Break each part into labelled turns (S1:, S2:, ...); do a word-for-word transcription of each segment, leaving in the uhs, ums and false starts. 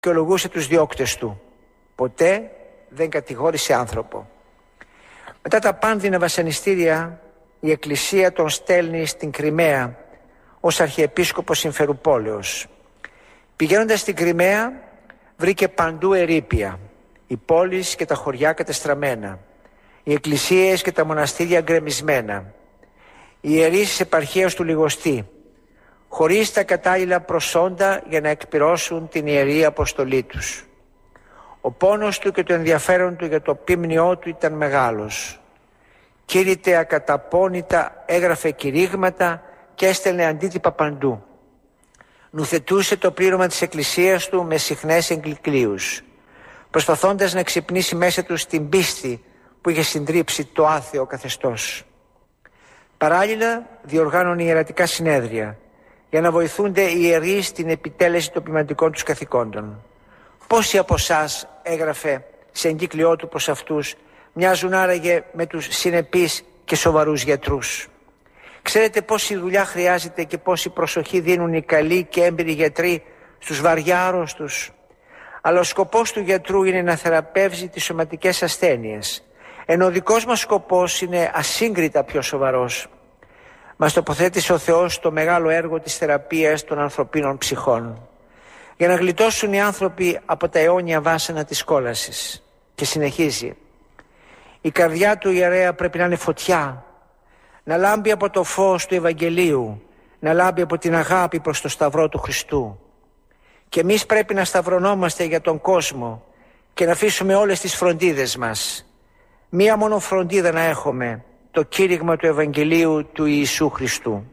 S1: και ολογούσε τους διώκτες του. Ποτέ δεν κατηγόρησε άνθρωπο. Μετά τα πάνδυνα βασανιστήρια, η Εκκλησία τον στέλνει στην Κριμαία ως Αρχιεπίσκοπος Συμφερουπόλεως. Πηγαίνοντας στην Κριμαία βρήκε παντού ερείπια, οι πόλεις και τα χωριά κατεστραμμένα, οι εκκλησίες και τα μοναστήρια γκρεμισμένα, οι ιερείς της επαρχίας του λιγοστή, χωρίς τα κατάλληλα προσόντα για να εκπληρώσουν την ιερή αποστολή τους. Ο πόνος του και το ενδιαφέρον του για το ποίμνιό του ήταν μεγάλος. Κήρυτε ακαταπώνητα, έγραφε κηρύγματα και έστελνε αντίτυπα παντού. Νουθετούσε το πλήρωμα της εκκλησίας του με συχνές εγκλικλίους, προσπαθώντας να ξυπνήσει μέσα του την πίστη που είχε συντρίψει το άθεο καθεστώς. Παράλληλα διοργάνωνε ιερατικά συνέδρια για να βοηθούνται οι ιερείς στην επιτέλεση των ποιηματικών τους καθηκόντων. Πόσοι από εσάς, έγραφε σε εγκύκλιό του προς αυτούς, μοιάζουν άραγε με τους συνεπείς και σοβαρούς γιατρούς? Ξέρετε πόση δουλειά χρειάζεται και πόση προσοχή δίνουν οι καλοί και έμπειροι γιατροί στους βαριά άρρωστους? Αλλά ο σκοπός του γιατρού είναι να θεραπεύσει τις σωματικές ασθένειες, ενώ ο δικός μας σκοπός είναι ασύγκριτα πιο σοβαρός. Μας τοποθέτησε ο Θεός στο μεγάλο έργο της θεραπείας των ανθρωπίνων ψυχών, για να γλιτώσουν οι άνθρωποι από τα αιώνια βάσανα της κόλασης. Και συνεχίζει: η καρδιά του ιερέα πρέπει να είναι φωτιά, να λάμπει από το φως του Ευαγγελίου, να λάμπει από την αγάπη προς το Σταυρό του Χριστού. Και εμείς πρέπει να σταυρωνόμαστε για τον κόσμο και να αφήσουμε όλες τις φροντίδες μας. Μία μόνο φροντίδα να έχουμε, το κήρυγμα του Ευαγγελίου του Ιησού Χριστού.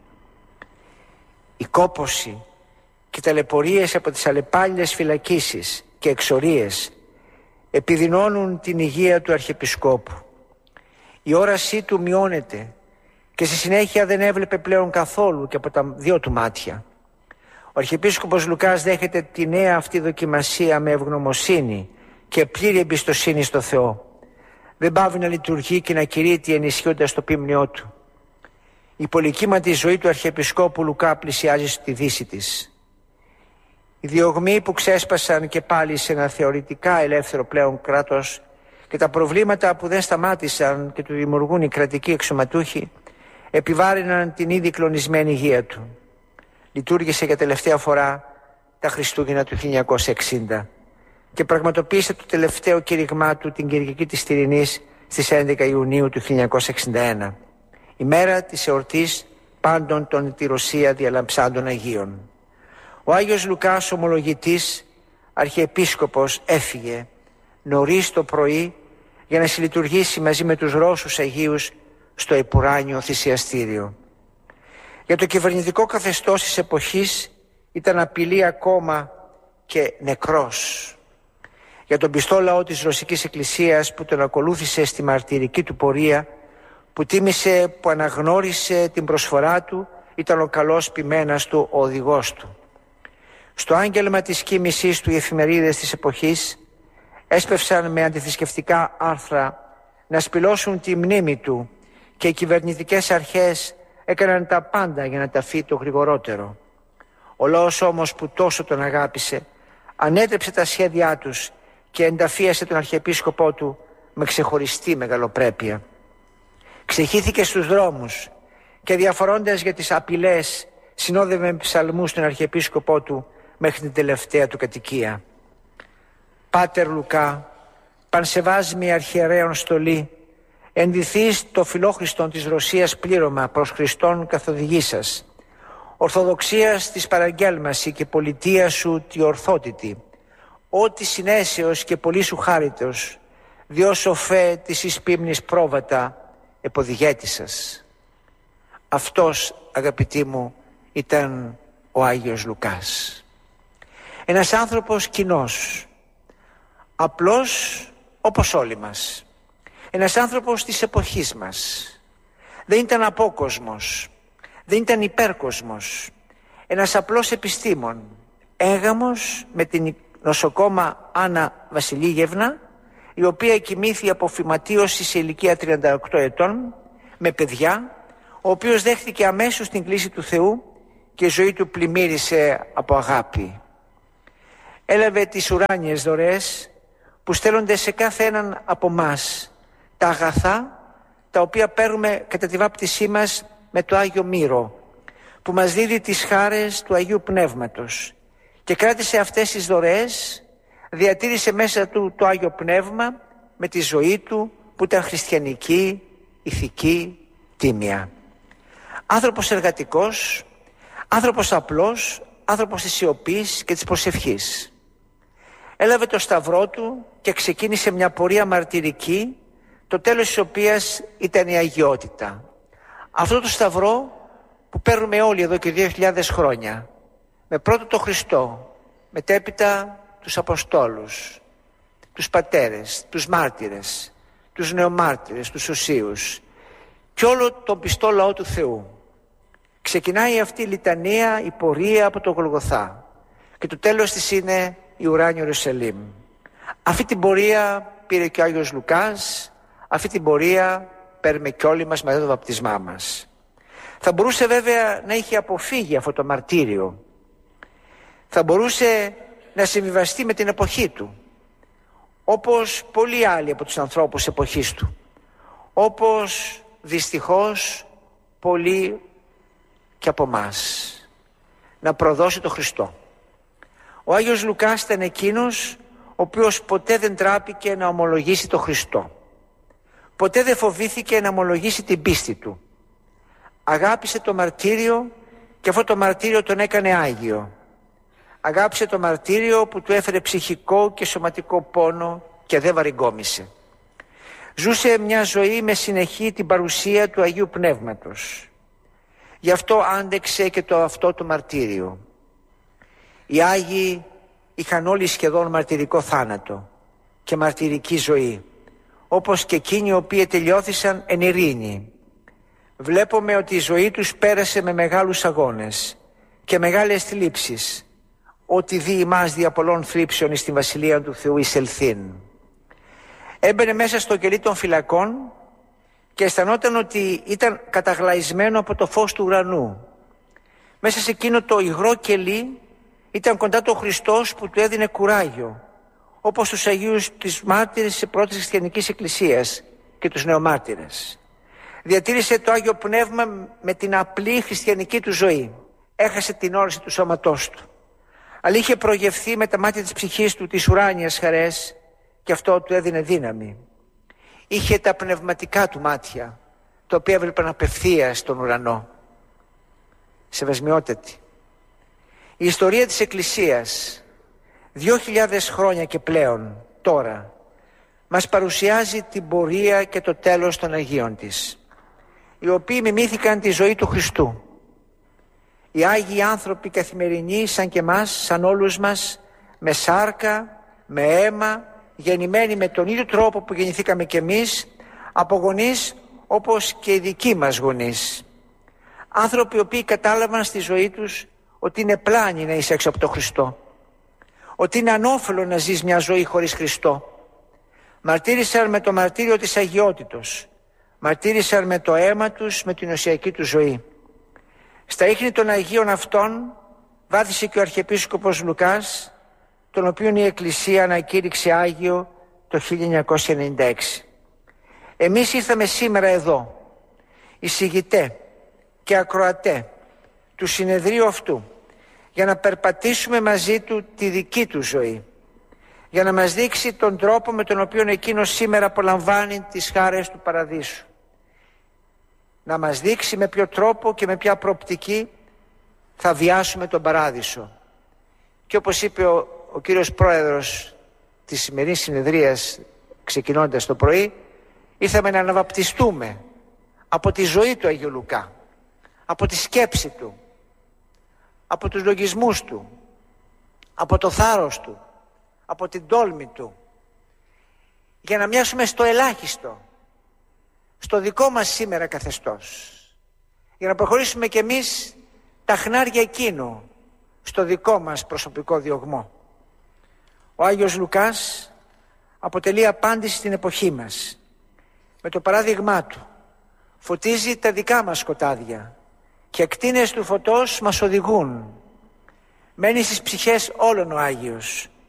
S1: Η κόπωση και ταλαιπωρίες από τις αλλεπάλληλες φυλακίσεις και εξορίες επιδεινώνουν την υγεία του Αρχιεπισκόπου. Η όρασή του μειώνεται και στη συνέχεια δεν έβλεπε πλέον καθόλου και από τα δύο του μάτια. Ο Αρχιεπίσκοπος Λουκάς δέχεται τη νέα αυτή δοκιμασία με ευγνωμοσύνη και πλήρη εμπιστοσύνη στο Θεό. Δεν πάβει να λειτουργεί και να κηρύττει ενισχύοντας το ποίμνιό του. Η πολυκύματη ζωή του Αρχιεπισκόπου Λουκά πλησιάζει στη δύση της. Οι διωγμοί που ξέσπασαν και πάλι σε ένα θεωρητικά ελεύθερο πλέον κράτος και τα προβλήματα που δεν σταμάτησαν και του δημιουργούν οι κρατικοί εξωματούχοι επιβάρυναν την ήδη κλονισμένη υγεία του. Λειτουργήσε για τελευταία φορά τα Χριστούγεννα του χίλια εννιακόσια εξήντα και πραγματοποίησε το τελευταίο κήρυγμά του την Κυριακή της Τυρινής στις έντεκα Ιουνίου του χίλια εννιακόσια εξήντα ένα, ημέρα της εορτής πάντων των τη Ρωσία διαλαμψάντων Αγίων. Ο Άγιος Λουκάς, ομολογητής, Αρχιεπίσκοπος, έφυγε νωρίς το πρωί για να συλλειτουργήσει μαζί με τους Ρώσους Αγίους στο επουράνιο θυσιαστήριο. Για το κυβερνητικό καθεστώς της εποχής ήταν απειλή ακόμα και νεκρός. Για τον πιστό λαό της Ρωσικής Εκκλησίας που τον ακολούθησε στη μαρτυρική του πορεία, που τίμησε, που αναγνώρισε την προσφορά του, ήταν ο καλός ποιμένας του, ο οδηγός του. Στο άγγελμα της κοίμησής του οι εφημερίδες της εποχής έσπευσαν με αντιθρησκευτικά άρθρα να σπηλώσουν τη μνήμη του και οι κυβερνητικές αρχές έκαναν τα πάντα για να ταφεί το γρηγορότερο. Ο λαός όμως που τόσο τον αγάπησε ανέτρεψε τα σχέδιά τους και ενταφίασε τον Αρχιεπίσκοπό του με ξεχωριστή μεγαλοπρέπεια. Ξεχύθηκε στους δρόμους και διαφορώντας για τις απειλές συνόδευε με ψαλμούς τον Αρχιεπίσκοπό του μέχρι την τελευταία του κατοικία. Πάτερ Λουκά, πανσεβάσμη αρχιερέων στολή, ενδυθείς το φιλόχριστον της Ρωσίας πλήρωμα προς Χριστόν καθοδηγή σας. Ορθοδοξίας της παραγγέλμαση και πολιτεία σου τη ορθότητη. Ό,τι συνέσεως και πολύ σου χάριτος, διό σοφέ της εις πίμνης πρόβατα εποδηγέτησας. Αυτός, αγαπητοί μου, ήταν ο Άγιος Λουκάς. Ένας άνθρωπος κοινός, απλός όπως όλοι μας. Ένας άνθρωπος της εποχής μας. Δεν ήταν απόκοσμος, δεν ήταν υπέρκοσμος. Ένας απλός επιστήμον, έγαμος με την νοσοκόμα Άννα Βασιλίγευνα, η οποία κοιμήθη από φυματίωση σε ηλικία τριάντα οκτώ ετών, με παιδιά, ο οποίος δέχτηκε αμέσως την κλήση του Θεού και η ζωή του πλημμύρισε από αγάπη. έλαβε τις ουράνιες δωρεές που στέλνονται σε κάθε έναν από μας, τα αγαθά τα οποία παίρνουμε κατά τη βάπτισή μας με το Άγιο Μύρο, που μας δίδει τις χάρες του Αγίου Πνεύματος, και κράτησε αυτές τις δωρεές, διατήρησε μέσα του το Άγιο Πνεύμα με τη ζωή του που ήταν χριστιανική, ηθική, τίμια. Άνθρωπος εργατικός, άνθρωπος απλός, άνθρωπος της σιωπής και της προσευχής. Έλαβε το σταυρό του και ξεκίνησε μια πορεία μαρτυρική, το τέλος της οποίας ήταν η αγιότητα. Αυτό το σταυρό που παίρνουμε όλοι εδώ και δύο χιλιάδες χρόνια, με πρώτο το Χριστό, μετέπειτα τους Αποστόλους, τους πατέρες, τους μάρτυρες, τους νεομάρτυρες, τους οσίους και όλο τον πιστό λαό του Θεού. Ξεκινάει αυτή η λιτανία, η πορεία από το Γολγοθά, και το τέλος της είναι η ουράνιο Ιερουσαλήμ. Αυτή την πορεία πήρε και ο Άγιος Λουκάς, αυτή την πορεία παίρνουμε και όλοι μας μετά το βαπτισμά μας. Θα μπορούσε βέβαια να είχε αποφύγει αυτό το μαρτύριο, θα μπορούσε να συμβιβαστεί με την εποχή του, όπως πολλοί άλλοι από τους ανθρώπους εποχής του, όπως δυστυχώς πολλοί και από μας, να προδώσει το Χριστό. Ο Άγιος Λουκάς ήταν εκείνος ο οποίος ποτέ δεν τράπηκε να ομολογήσει το Χριστό. Ποτέ δεν φοβήθηκε να ομολογήσει την πίστη του. Αγάπησε το μαρτύριο και αυτό το μαρτύριο τον έκανε Άγιο. Αγάπησε το μαρτύριο που του έφερε ψυχικό και σωματικό πόνο και δεν βαριγκόμησε. Ζούσε μια ζωή με συνεχή την παρουσία του Αγίου Πνεύματος. Γι' αυτό άντεξε και το αυτό το μαρτύριο. Οι Άγιοι είχαν όλοι σχεδόν μαρτυρικό θάνατο και μαρτυρική ζωή, όπως και εκείνοι οι οποίοι τελειώθησαν εν ειρήνη. Βλέπουμε ότι η ζωή τους πέρασε με μεγάλους αγώνες και μεγάλες θλίψεις, ότι δι' ημάς δια πολλών θλίψεων εις την Βασιλεία του Θεού εισελθήν. Έμπαινε μέσα στο κελί των φυλακών και αισθανόταν ότι ήταν καταγλαϊσμένο από το φως του ουρανού. Μέσα σε εκείνο το υγρό κελί ήταν κοντά το Χριστός που του έδινε κουράγιο, όπως τους Αγίους της μάρτυρες της πρώτης χριστιανικής εκκλησίας και τους νεομάρτυρες. Διατήρησε το Άγιο Πνεύμα με την απλή χριστιανική του ζωή. Έχασε την όραση του σώματός του, αλλά είχε προγευθεί με τα μάτια της ψυχής του τις ουράνιες χαρές και αυτό του έδινε δύναμη. Είχε τα πνευματικά του μάτια, τα οποία έβλεπαν απευθείας στον ουρανό. Σεβασμιότατη. Η ιστορία της Εκκλησίας, δύο χιλιάδες χρόνια και πλέον τώρα, μας παρουσιάζει την πορεία και το τέλος των Αγίων της, οι οποίοι μιμήθηκαν τη ζωή του Χριστού. Οι Άγιοι άνθρωποι καθημερινοί σαν και εμάς, σαν όλους μας, με σάρκα, με αίμα, γεννημένοι με τον ίδιο τρόπο που γεννηθήκαμε κι εμείς, από γονείς όπως και οι δικοί μας γονείς. Άνθρωποι οι οποίοι κατάλαβαν στη ζωή τους ότι είναι πλάνη να είσαι έξω από τον Χριστό, ότι είναι ανώφελο να ζεις μια ζωή χωρίς Χριστό. Μαρτύρησαν με το μαρτύριο της αγιότητος, μαρτύρησαν με το αίμα τους, με την οσιακή του ζωή. Στα ίχνη των Αγίων αυτών βάθησε και ο Αρχιεπίσκοπος Λουκάς, τον οποίον η Εκκλησία ανακήρυξε Άγιο το χίλια εννιακόσια ενενήντα έξι. Εμείς ήρθαμε σήμερα εδώ, εισηγητέ και ακροατέ του συνεδρίου αυτού, για να περπατήσουμε μαζί του τη δική του ζωή, για να μας δείξει τον τρόπο με τον οποίο εκείνος σήμερα απολαμβάνει τις χάρες του παραδείσου, να μας δείξει με ποιο τρόπο και με ποια προοπτική θα βιάσουμε τον παράδεισο. Και όπως είπε ο, ο κύριος πρόεδρος της σημερινής συνεδρίας, ξεκινώντας το πρωί, ήρθαμε να αναβαπτιστούμε από τη ζωή του Αγίου Λουκά, από τη σκέψη του, από τους λογισμούς του, από το θάρρος του, από την τόλμη του, για να μοιάσουμε στο ελάχιστο, στο δικό μας σήμερα καθεστώς, για να προχωρήσουμε κι εμείς τα χνάρια εκείνου στο δικό μας προσωπικό διωγμό. Ο Άγιος Λουκάς αποτελεί απάντηση στην εποχή μας. Με το παράδειγμά του φωτίζει τα δικά μας σκοτάδια και ακτίνες του φωτός μας οδηγούν. Μένει στις ψυχές όλων ο Άγιος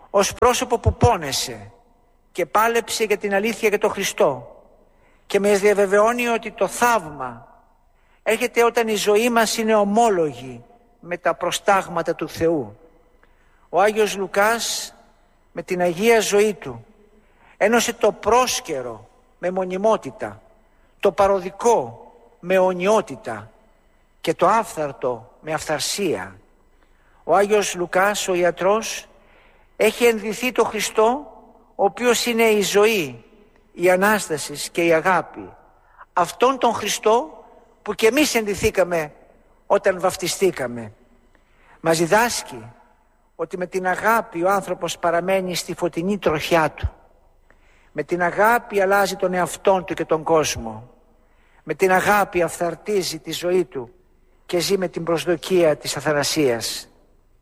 S1: ως πρόσωπο που πόνεσε και πάλεψε για την αλήθεια και τον Χριστό και μας διαβεβαιώνει ότι το θαύμα έρχεται όταν η ζωή μας είναι ομόλογη με τα προστάγματα του Θεού. Ο Άγιος Λουκάς με την Αγία ζωή του ένωσε το πρόσκαιρο με μονιμότητα, το παροδικό με αιωνιότητα και το άφθαρτο με αυθαρσία. Ο Άγιος Λουκάς, ο ιατρός, έχει ενδυθεί το Χριστό, ο οποίος είναι η ζωή, η Ανάσταση και η αγάπη. Αυτόν τον Χριστό που και εμείς ενδυθήκαμε όταν βαφτιστήκαμε. Μας διδάσκει ότι με την αγάπη ο άνθρωπος παραμένει στη φωτεινή τροχιά του. Με την αγάπη αλλάζει τον εαυτόν του και τον κόσμο. Με την αγάπη αυθαρτίζει τη ζωή του και ζει με την προσδοκία της αθανασίας.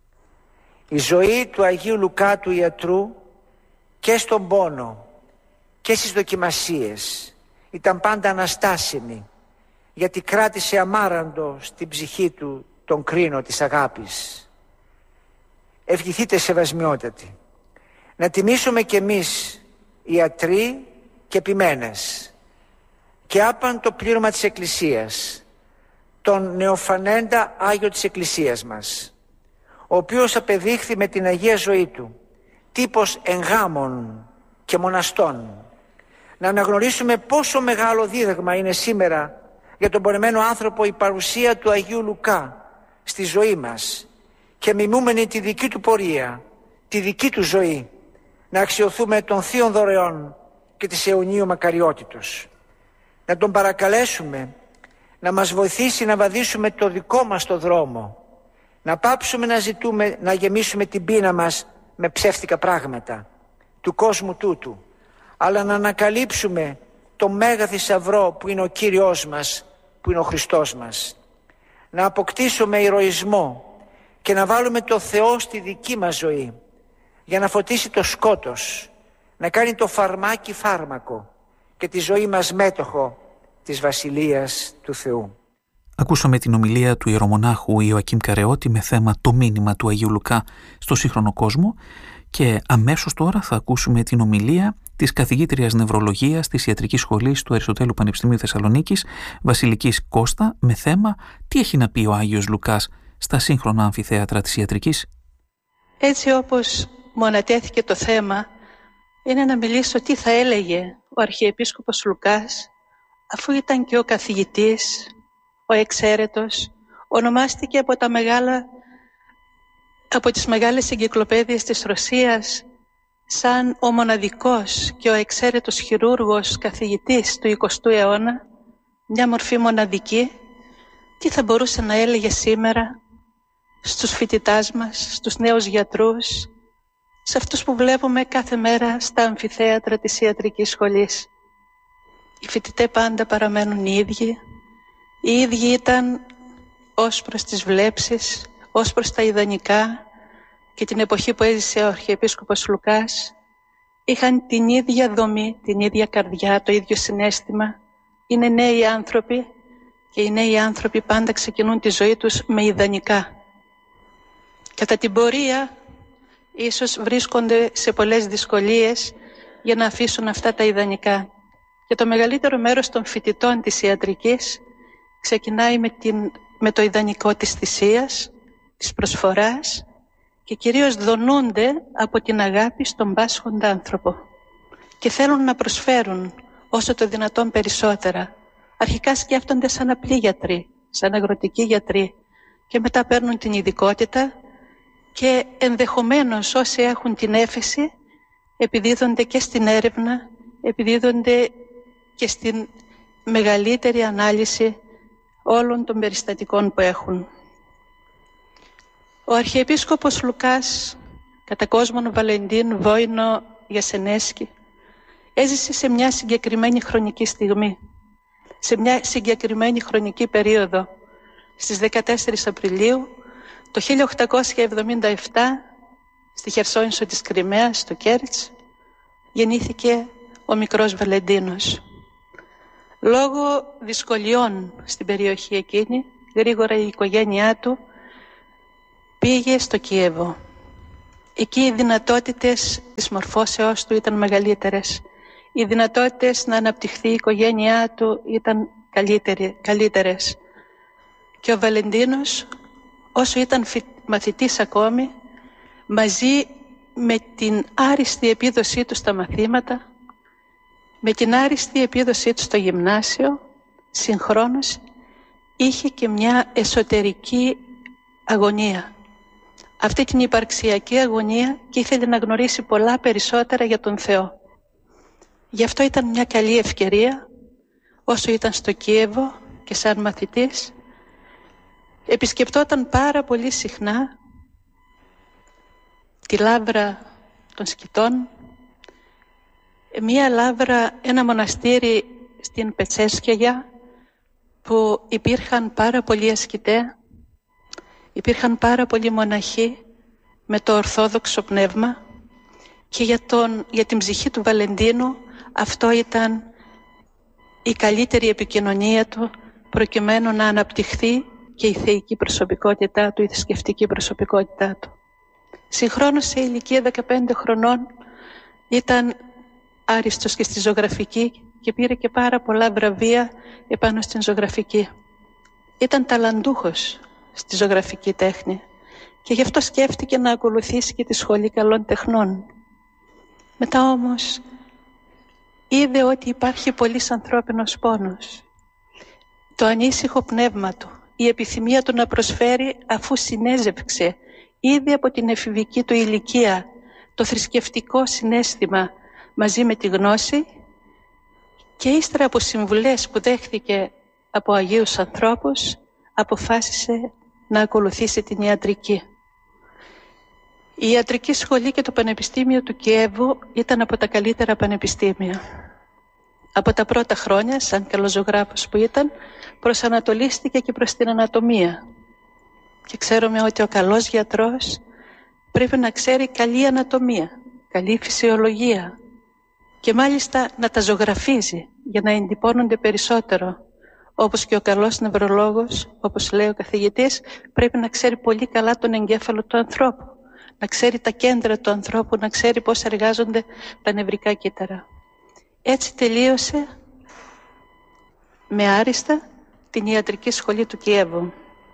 S1: Η ζωή του Αγίου Λουκά του ιατρού και στον πόνο και στις δοκιμασίες ήταν πάντα αναστάσιμη, γιατί κράτησε αμάραντο στην ψυχή του τον κρίνο της αγάπης. Ευχηθείτε σεβασμιότατοι να τιμήσουμε κι εμείς ιατροί και επιμένες και άπαν το πλήρωμα της Εκκλησίας, τον νεοφανέντα Άγιο της Εκκλησίας μας, ο οποίος απεδείχθη με την Αγία ζωή του τύπος εγγάμων και μοναστών. Να αναγνωρίσουμε πόσο μεγάλο δίδαγμα είναι σήμερα για τον πονεμένο άνθρωπο η παρουσία του Αγίου Λουκά στη ζωή μας και μιμούμενη τη δική του πορεία, τη δική του ζωή, να αξιοθούμε των θείων δωρεών και της αιωνίου μακαριότητος. Να τον παρακαλέσουμε να μας βοηθήσει να βαδίσουμε το δικό μας το δρόμο, να πάψουμε να ζητούμε να γεμίσουμε την πείνα μας με ψεύτικα πράγματα του κόσμου τούτου, αλλά να ανακαλύψουμε το μέγα θησαυρό που είναι ο Κύριος μας, που είναι ο Χριστός μας. Να αποκτήσουμε ηρωισμό και να βάλουμε το Θεό στη δική μας ζωή για να φωτίσει το σκότος, να κάνει το φαρμάκι φάρμακο και τη ζωή μας μέτοχο της Βασιλείας του Θεού.
S2: Ακούσαμε την ομιλία του ιερομονάχου Ιωακήμ Καρεώτη με θέμα το μήνυμα του Αγίου Λουκά στο σύγχρονο κόσμο και αμέσως τώρα θα ακούσουμε την ομιλία της καθηγήτριας νευρολογίας της Ιατρικής Σχολής του Αριστοτέλου Πανεπιστημίου Θεσσαλονίκης, Βασιλικής Κώστα, με θέμα «Τι έχει να πει ο Άγιος Λουκάς στα σύγχρονα αμφιθέατρα της ιατρικής».
S3: Έτσι όπως μου ανατέθηκε το θέμα, είναι να μιλήσω τι θα έλεγε ο Αρχιεπίσκοπος Λουκάς, αφού ήταν και ο καθηγητής, ο εξαίρετος, ονομάστηκε από, τα μεγάλα, από τις μεγάλες εγκυκλοπαίδειες της Ρωσίας σαν ο μοναδικός και ο εξαίρετος χειρούργος καθηγητής του εικοστού αιώνα, μια μορφή μοναδική. Τι θα μπορούσε να έλεγε σήμερα στους φοιτητάς μας, στους νέους γιατρούς, σε αυτούς που βλέπουμε κάθε μέρα στα αμφιθέατρα της ιατρικής σχολής. Οι φοιτητές πάντα παραμένουν οι ίδιοι. Οι ίδιοι ήταν ως προς τις βλέψεις, ως προς τα ιδανικά και την εποχή που έζησε ο Αρχιεπίσκοπος Λουκάς. Είχαν την ίδια δομή, την ίδια καρδιά, το ίδιο συναίσθημα. Είναι νέοι άνθρωποι και οι νέοι άνθρωποι πάντα ξεκινούν τη ζωή τους με ιδανικά. Κατά την πορεία ίσως βρίσκονται σε πολλές δυσκολίες για να αφήσουν αυτά τα ιδανικά. Και το μεγαλύτερο μέρος των φοιτητών της ιατρικής ξεκινάει με, την, με το ιδανικό της θυσίας, της προσφοράς και κυρίως δονούνται από την αγάπη στον πάσχοντα άνθρωπο και θέλουν να προσφέρουν όσο το δυνατόν περισσότερα. Αρχικά σκέφτονται σαν απλοί γιατροί, σαν αγροτικοί γιατροί και μετά παίρνουν την ειδικότητα και ενδεχομένως όσοι έχουν την έφεση επιδίδονται και στην έρευνα, επιδίδονται και στην μεγαλύτερη ανάλυση όλων των περιστατικών που έχουν. Ο Αρχιεπίσκοπος Λουκάς, κατά κόσμον Βαλεντίν Βόινο Γιασενέσκι, έζησε σε μια συγκεκριμένη χρονική στιγμή, σε μια συγκεκριμένη χρονική περίοδο. Στις δεκατέσσερις Απριλίου το χίλια οκτακόσια εβδομήντα επτά, στη Χερσόνησο της Κριμαίας, στο Κέρτς, γεννήθηκε ο μικρός Βαλεντίνος. Λόγω δυσκολιών στην περιοχή εκείνη, γρήγορα η οικογένειά του πήγε στο Κίεβο. Εκεί οι δυνατότητες της μορφώσεώς του ήταν μεγαλύτερες. Οι δυνατότητες να αναπτυχθεί η οικογένειά του ήταν καλύτερες. Και ο Βαλεντίνος, όσο ήταν μαθητής ακόμη, μαζί με την άριστη επίδοσή του στα μαθήματα, με την άριστη επίδοσή του στο γυμνάσιο, συγχρόνως είχε και μια εσωτερική αγωνία. Αυτή την υπαρξιακή αγωνία, και ήθελε να γνωρίσει πολλά περισσότερα για τον Θεό. Γι' αυτό ήταν μια καλή ευκαιρία, όσο ήταν στο Κίεβο και σαν μαθητής, επισκεπτόταν πάρα πολύ συχνά τη λάβρα των Σκητών, μια λάβρα, ένα μοναστήρι στην Πετσέσκεγια, που υπήρχαν πάρα πολλοί ασκητές, υπήρχαν πάρα πολλοί μοναχοί με το ορθόδοξο πνεύμα, και για, τον, για την ψυχή του Βαλεντίνου αυτό ήταν η καλύτερη επικοινωνία του, προκειμένου να αναπτυχθεί και η θεϊκή προσωπικότητά του, η θρησκευτική προσωπικότητά του. Συγχρόνως, σε ηλικία δεκαπέντε χρονών, ήταν άριστος και στη ζωγραφική και πήρε και πάρα πολλά βραβεία επάνω στην ζωγραφική. Ήταν ταλαντούχος στη ζωγραφική τέχνη και γι' αυτό σκέφτηκε να ακολουθήσει και τη Σχολή Καλών Τεχνών. Μετά όμως είδε ότι υπάρχει πολύς ανθρώπινος πόνος. Το ανήσυχο πνεύμα του, η επιθυμία του να προσφέρει, αφού συνέζευξε ήδη από την εφηβική του ηλικία το θρησκευτικό συναίσθημα μαζί με τη γνώση, και ύστερα από συμβουλές που δέχθηκε από Αγίους ανθρώπους, αποφάσισε να ακολουθήσει την ιατρική. Η ιατρική σχολή και το Πανεπιστήμιο του Κιέβου ήταν από τα καλύτερα πανεπιστήμια. Από τα πρώτα χρόνια, σαν καλός ζωγράφος που ήταν, προσανατολίστηκε και προς την ανατομία. Και ξέρουμε ότι ο καλός γιατρός πρέπει να ξέρει καλή ανατομία, καλή φυσιολογία, και μάλιστα να τα ζωγραφίζει για να εντυπώνονται περισσότερο. Όπως και ο καλός νευρολόγος, όπως λέει ο καθηγητής, πρέπει να ξέρει πολύ καλά τον εγκέφαλο του ανθρώπου, να ξέρει τα κέντρα του ανθρώπου, να ξέρει πώς εργάζονται τα νευρικά κύτταρα. Έτσι τελείωσε με άριστα την ιατρική σχολή του Κιέβου.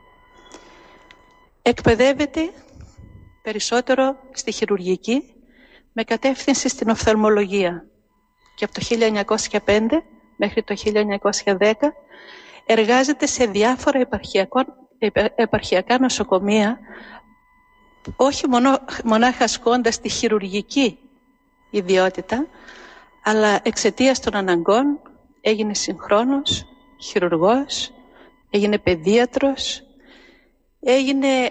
S3: Εκπαιδεύεται περισσότερο στη χειρουργική με κατεύθυνση στην οφθαλμολογία, και από το χίλια εννιακόσια πέντε μέχρι το χίλια εννιακόσια δέκα εργάζεται σε διάφορα επαρχιακά νοσοκομεία, όχι μονό, μονάχα ασκώντας τη χειρουργική ιδιότητα, αλλά εξαιτίας των αναγκών έγινε συγχρόνως χειρουργός, έγινε παιδίατρος, έγινε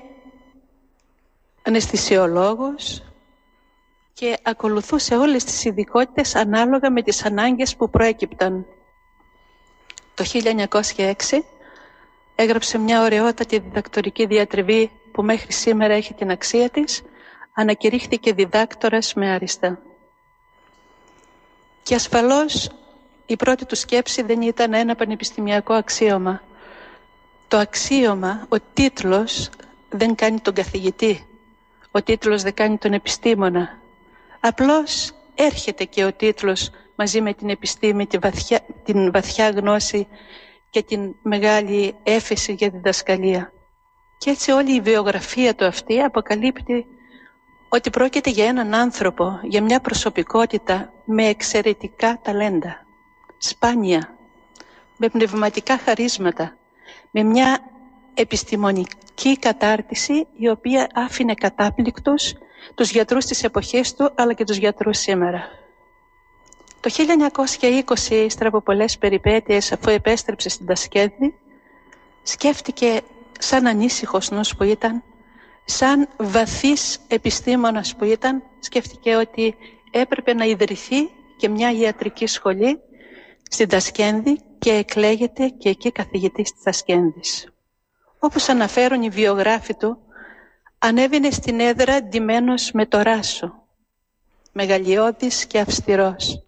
S3: αναισθησιολόγος και ακολουθούσε όλες τις ειδικότητες ανάλογα με τις ανάγκες που προέκυπταν. Το χίλια εννιακόσια έξι έγραψε μια ωραιότατη διδακτορική διατριβή που μέχρι σήμερα έχει την αξία της, ανακηρύχθηκε διδάκτορας με άριστα. Και ασφαλώς η πρώτη του σκέψη δεν ήταν ένα πανεπιστημιακό αξίωμα. Το αξίωμα, ο τίτλος δεν κάνει τον καθηγητή, ο τίτλος δεν κάνει τον επιστήμονα. Απλώς έρχεται και ο τίτλος μαζί με την επιστήμη, την βαθιά, την βαθιά γνώση και την μεγάλη έφεση για διδασκαλία. Και έτσι όλη η βιογραφία του αυτή αποκαλύπτει ότι πρόκειται για έναν άνθρωπο, για μια προσωπικότητα με εξαιρετικά ταλέντα, σπάνια, με πνευματικά χαρίσματα, με μια επιστημονική κατάρτιση η οποία άφηνε κατάπληκτους τους γιατρούς της εποχής του, αλλά και τους γιατρούς σήμερα. Το χίλια εννιακόσια είκοσι, ύστερα από πολλές περιπέτειες, αφού επέστρεψε στην Τασκένδη, σκέφτηκε σαν ανήσυχος νους που ήταν, σαν βαθύς επιστήμονας που ήταν, σκέφτηκε ότι έπρεπε να ιδρυθεί και μια ιατρική σχολή στην Τασκένδη και εκλέγεται και εκεί καθηγητής της Τασκένδης. Όπως αναφέρουν οι βιογράφοι του, ανέβαινε στην έδρα ντυμένος με το ράσο, μεγαλειώδης και αυστηρός.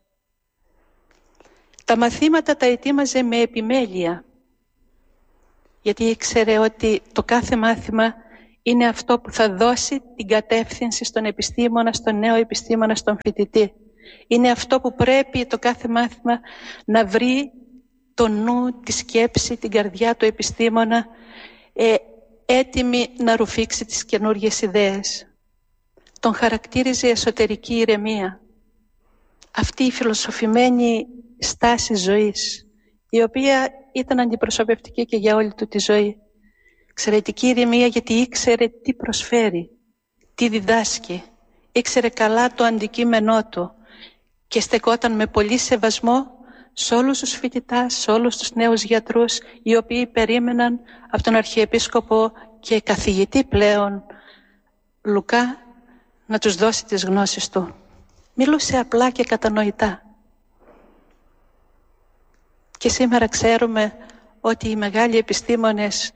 S3: Τα μαθήματα τα ετοίμαζε με επιμέλεια, γιατί ήξερε ότι το κάθε μάθημα είναι αυτό που θα δώσει την κατεύθυνση στον επιστήμονα, στον νέο επιστήμονα, στον φοιτητή. Είναι αυτό που πρέπει το κάθε μάθημα να βρει το νου, τη σκέψη, την καρδιά του επιστήμονα, ε, έτοιμη να ρουφήξει τις καινούργιες ιδέες. Τον χαρακτήριζε εσωτερική ηρεμία. Αυτή η φιλοσοφημένη στάση ζωής, η οποία ήταν αντιπροσωπευτική και για όλη του τη ζωή. Εξαιρετική ηρεμία γιατί ήξερε τι προσφέρει, τι διδάσκει. Ήξερε καλά το αντικείμενό του και στεκόταν με πολύ σεβασμό σε όλους τους φοιτητάς, σε όλους τους νέους γιατρούς, οι οποίοι περίμεναν από τον Αρχιεπίσκοπο και καθηγητή πλέον Λουκά να τους δώσει τις γνώσεις του. Μιλούσε απλά και κατανοητά. Και σήμερα ξέρουμε ότι οι μεγάλοι επιστήμονες,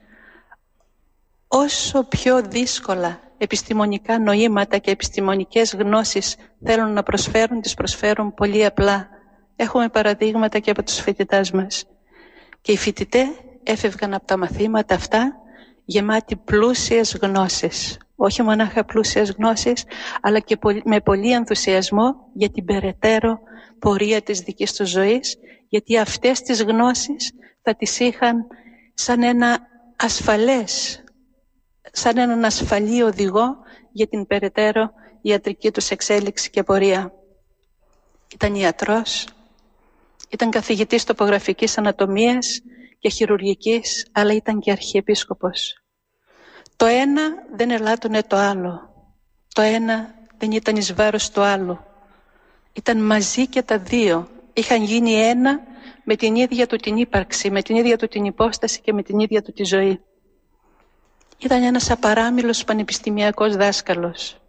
S3: όσο πιο δύσκολα επιστημονικά νοήματα και επιστημονικές γνώσεις θέλουν να προσφέρουν, τις προσφέρουν πολύ απλά. Έχουμε παραδείγματα και από τους φοιτητάς μας. Και οι φοιτητές έφευγαν από τα μαθήματα αυτά γεμάτοι πλούσιες γνώσεις. Όχι μονάχα πλούσιες γνώσεις, αλλά και με πολύ ενθουσιασμό για την περαιτέρω πορεία της δικής του ζωής, γιατί αυτές τις γνώσεις θα τις είχαν σαν ένα ασφαλές, σαν έναν ασφαλή οδηγό για την περαιτέρω ιατρική τους εξέλιξη και πορεία. Ήταν ιατρός, ήταν καθηγητής τοπογραφικής ανατομίας και χειρουργικής, αλλά ήταν και αρχιεπίσκοπος. Το ένα δεν ελάττωνε το άλλο. Το ένα δεν ήταν εις βάρος του άλλου. Ήταν μαζί και τα δύο. Είχαν γίνει ένα με την ίδια του την ύπαρξη, με την ίδια του την υπόσταση και με την ίδια του τη ζωή. Ήταν ένας απαράμιλος πανεπιστημιακός δάσκαλος.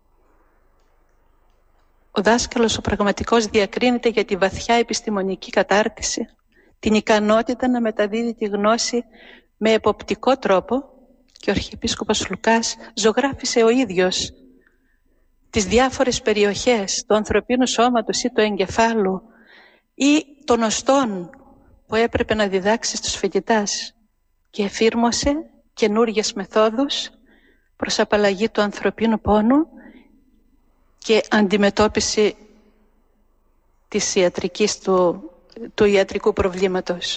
S3: Ο δάσκαλος ο πραγματικός διακρίνεται για τη βαθιά επιστημονική κατάρτιση, την ικανότητα να μεταδίδει τη γνώση με εποπτικό τρόπο, και ο Αρχιεπίσκοπος Λουκάς ζωγράφισε ο ίδιος τις διάφορες περιοχές του ανθρωπίνου σώματος ή του εγκεφάλου ή των οστών που έπρεπε να διδάξει στους φοιτητάς και εφήρμοσε καινούργιες μεθόδους προς απαλλαγή του ανθρωπίνου πόνου και αντιμετώπιση της ιατρικής του, του ιατρικού προβλήματος.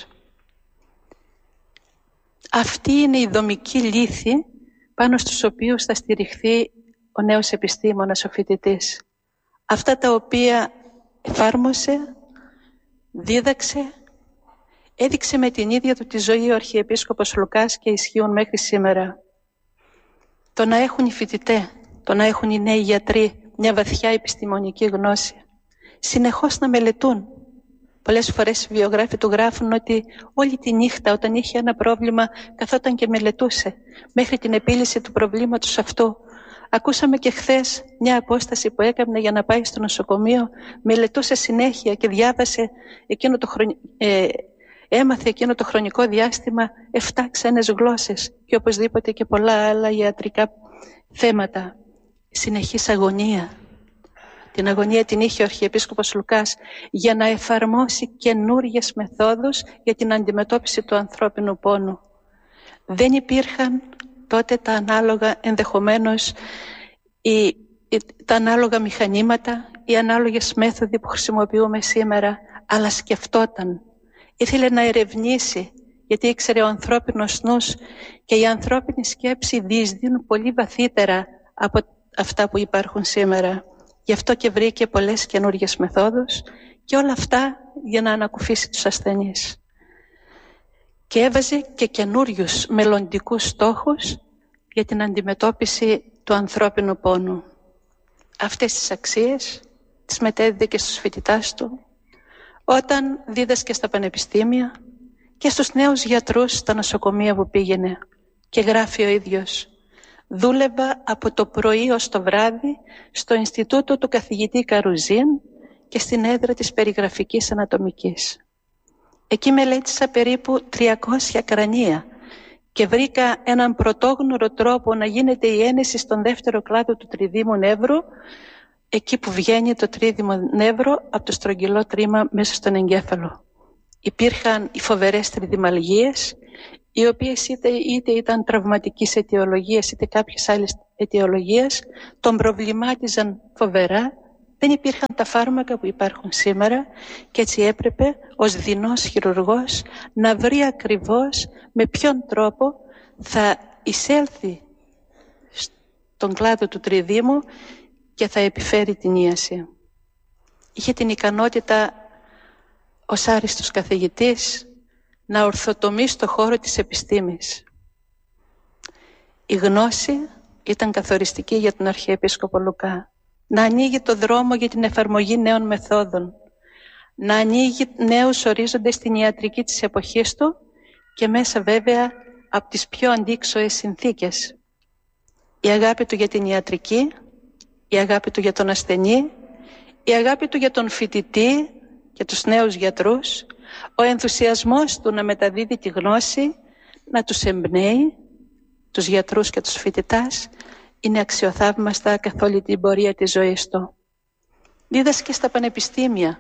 S3: Αυτή είναι η δομική λύθη πάνω στους οποίους θα στηριχθεί ο νέος επιστήμονας, ο φοιτητής. Αυτά τα οποία εφάρμοσε, δίδαξε, έδειξε με την ίδια του τη ζωή ο Αρχιεπίσκοπος Λουκάς και ισχύουν μέχρι σήμερα. Το να έχουν οι φοιτητές, το να έχουν οι νέοι γιατροί μια βαθιά επιστημονική γνώση, συνεχώς να μελετούν. Πολλές φορές οι βιογράφοι του γράφουν ότι όλη τη νύχτα όταν είχε ένα πρόβλημα καθόταν και μελετούσε μέχρι την επίλυση του προβλήματος αυτού. Ακούσαμε και χθες μια απόσταση που έκανε για να πάει στο νοσοκομείο, μελετούσε συνέχεια και διάβασε εκείνο το χρονι... ε, έμαθε εκείνο το χρονικό διάστημα εφτά ξένες γλώσσες και οπωσδήποτε και πολλά άλλα ιατρικά θέματα. Συνεχής αγωνία. Την αγωνία την είχε ο Αρχιεπίσκοπος Λουκάς για να εφαρμόσει καινούργιες μεθόδους για την αντιμετώπιση του ανθρώπινου πόνου. Δεν υπήρχαν τότε τα ανάλογα, ενδεχομένως οι, τα ανάλογα μηχανήματα, οι ανάλογες μέθοδοι που χρησιμοποιούμε σήμερα, αλλά σκεφτόταν. Ήθελε να ερευνήσει, γιατί ήξερε ο ανθρώπινος νους και η ανθρώπινη σκέψη διεισδύουν πολύ βαθύτερα από αυτά που υπάρχουν σήμερα. Γι' αυτό και βρήκε πολλές καινούργιες μεθόδους και όλα αυτά για να ανακουφίσει τους ασθενείς. Και έβαζε και καινούριους μελλοντικούς στόχους για την αντιμετώπιση του ανθρώπινου πόνου. Αυτές τις αξίες τις μετέδιδε και στους φοιτητάς του, όταν δίδασκε στα πανεπιστήμια και στους νέους γιατρούς στα νοσοκομεία που πήγαινε. Και γράφει ο ίδιος: «Δούλευα από το πρωί ως το βράδυ στο Ινστιτούτο του καθηγητή Καρουζίν και στην έδρα της περιγραφικής ανατομικής. Εκεί μελέτησα περίπου τριακόσια κρανία και βρήκα έναν πρωτόγνωρο τρόπο να γίνεται η ένεση στον δεύτερο κλάδο του τριδήμου νεύρου, εκεί που βγαίνει το τρίδημο νεύρο από το στρογγυλό τρίμα μέσα στον εγκέφαλο. Υπήρχαν οι φοβερές τριδημαλγίες, οι οποίες είτε, είτε ήταν τραυματικής αιτιολογίας είτε κάποιες άλλες αιτιολογίες, τον προβλημάτιζαν φοβερά. Δεν υπήρχαν τα φάρμακα που υπάρχουν σήμερα και έτσι έπρεπε ως δεινός χειρουργός να βρει ακριβώς με ποιον τρόπο θα εισέλθει στον κλάδο του τριδήμου και θα επιφέρει την ίαση. Είχε την ικανότητα ως άριστος καθηγητής να ορθοτομεί στο χώρο της επιστήμης. Η γνώση ήταν καθοριστική για τον Αρχιεπίσκοπο Λουκά. Να ανοίγει το δρόμο για την εφαρμογή νέων μεθόδων, να ανοίγει νέους ορίζοντες στην ιατρική της εποχής του και μέσα βέβαια από τις πιο αντίξωες συνθήκες. Η αγάπη του για την ιατρική, η αγάπη του για τον ασθενή, η αγάπη του για τον φοιτητή και τους νέους γιατρούς, ο ενθουσιασμός του να μεταδίδει τη γνώση, να τους εμπνέει, τους γιατρούς και τους φοιτητάς, είναι αξιοθαύμαστα καθ' όλη την πορεία της ζωής του. Δίδασκε στα πανεπιστήμια.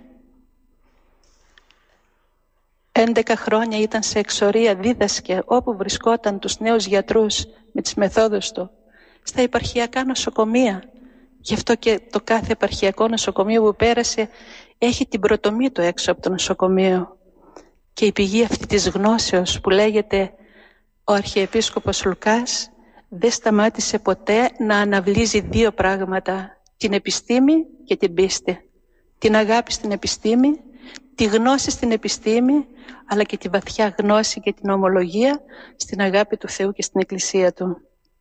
S3: έντεκα χρόνια ήταν σε εξορία, δίδασκε όπου βρισκόταν τους νέους γιατρούς με τις μεθόδους του. Στα επαρχιακά νοσοκομεία. Γι' αυτό και το κάθε επαρχιακό νοσοκομείο που πέρασε έχει την πρωτομή του έξω από το νοσοκομείο. Και η πηγή αυτή της γνώσεως που λέγεται ο Αρχιεπίσκοπος Λουκάς δεν σταμάτησε ποτέ να αναβλύζει δύο πράγματα, την επιστήμη και την πίστη. Την αγάπη στην επιστήμη, τη γνώση στην επιστήμη, αλλά και τη βαθιά γνώση και την ομολογία στην αγάπη του Θεού και στην Εκκλησία Του.